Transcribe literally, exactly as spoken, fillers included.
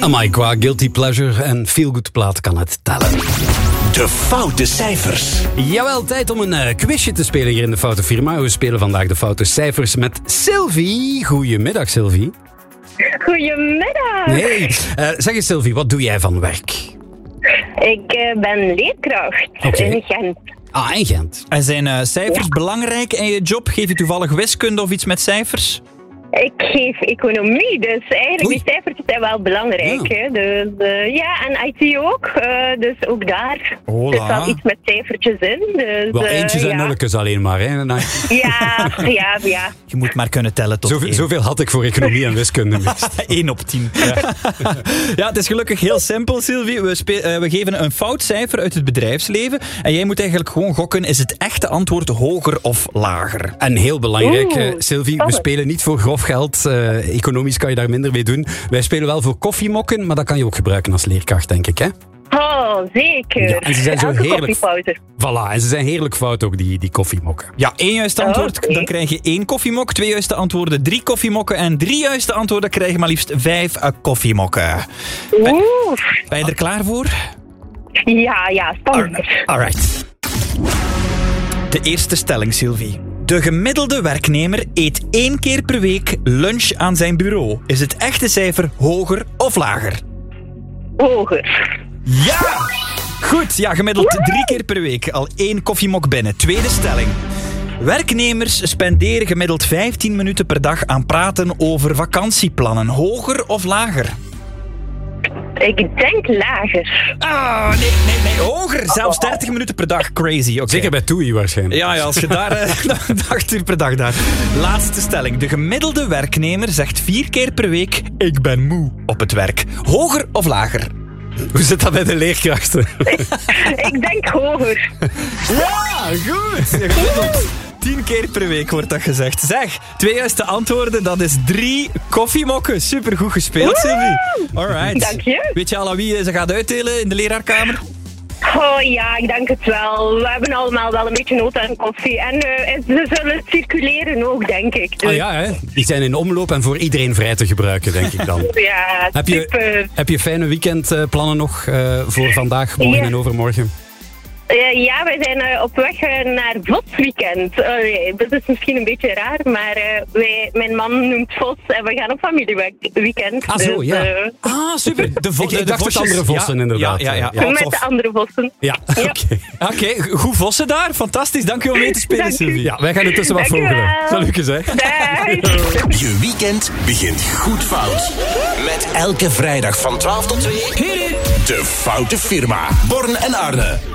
Amai, qua guilty pleasure en feel-good plaat kan het tellen. De foute cijfers. Jawel, tijd om een uh, quizje te spelen hier in de Foute Firma. We spelen vandaag de foute cijfers met Sylvie. Goedemiddag, Sylvie. Goedemiddag. Hey, uh, zeg eens Sylvie, wat doe jij van werk? Ik uh, ben leerkracht okay. in Gent. Ah, in Gent. En zijn uh, cijfers ja. belangrijk in je job? Geef je toevallig wiskunde of iets met cijfers? Ik geef economie, dus eigenlijk Oei. die cijfers zijn wel belangrijk. Ja, hè? Dus, uh, ja en I T ook, uh, dus ook daar Hola. zit wel iets met cijfertjes in. Dus, Wel eentjes uh, en ja. nulletjes alleen maar, hè? Ja, ja, ja. Je moet maar kunnen tellen tot Zoveel, één. zoveel had ik voor economie en wiskunde. één op tien. Ja. Ja, het is gelukkig heel simpel, Sylvie. We, spe- uh, we geven een fout cijfer uit het bedrijfsleven. En jij moet eigenlijk gewoon gokken, is het echte antwoord hoger of lager? En heel belangrijk, Oeh, uh, Sylvie, we spannend. spelen niet voor grof geld. Uh, economisch kan je daar minder mee doen. Wij spelen wel voor koffiemokken, maar dat kan je ook gebruiken als leerkracht, denk ik, hè? Oh, zeker. Ja, en ze zijn zo Elke heerlijk. koffiepauze. Voilà, en ze zijn heerlijk fout ook, die, die koffiemokken. Ja, één juiste antwoord, Oké. dan krijg je één koffiemok. Twee juiste antwoorden, drie koffiemokken. En drie juiste antwoorden krijg je maar liefst vijf uh, koffiemokken. Oeh. Ben je er klaar voor? Ja, ja, spannend. Alright. De eerste stelling, Sylvie. De gemiddelde werknemer eet één keer per week lunch aan zijn bureau. Is het echte cijfer hoger of lager? Hoger. Ja! Goed, ja, gemiddeld drie keer per week. Al één koffiemok binnen. Tweede stelling. Werknemers spenderen gemiddeld vijftien minuten per dag aan praten over vakantieplannen. Hoger of lager? Ik denk lager. Ah, nee, nee, nee, hoger. Zelfs dertig minuten per dag. Crazy, oké. Zeker bij Toei waarschijnlijk. Ja, ja, als je daar... Uh, acht uur per dag daar. Laatste stelling. De gemiddelde werknemer zegt vier keer per week... Ik ben moe op het werk. Hoger of lager? Hoe zit dat bij de leerkrachten? Ik denk hoger. Ja, goed. Ja, gemiddeld tien keer per week wordt dat gezegd. Zeg, twee juiste antwoorden, dat is drie koffiemokken. Supergoed gespeeld, Sylvie. Alright. Dank je. Weet je al aan wie ze gaat uitdelen in de leraarkamer? Oh ja, ik denk het wel. We hebben allemaal wel een beetje nood aan koffie. En uh, ze zullen circuleren ook, denk ik. Dus, Ah ja, hè? Die zijn in omloop en voor iedereen vrij te gebruiken, denk ik dan. ja, Heb je, super. heb je fijne weekendplannen nog uh, voor vandaag, morgen Ja. en overmorgen? Uh, ja, wij zijn uh, op weg uh, naar Vosweekend. Uh, nee, dat is misschien een beetje raar, maar uh, wij, mijn man noemt Vos en we gaan op familieweekend. Ah zo, dus, ja. uh, Ah, super. De vo- Ik- ik de dacht het vosjes. andere vossen, ja, inderdaad. Ja, ja, ja. Ja. Oh, met tof. de andere vossen. Ja, Ja. oké. Oké, goed vossen daar. Fantastisch. Dank u om mee te spelen, Dank u. Sylvie. Ja, wij gaan intussen wat Dank u vogelen. wel. Salutjes, hè. Dag. Je weekend begint goed fout. Met elke vrijdag van twaalf tot twee... De Foute Firma. Born en Arne.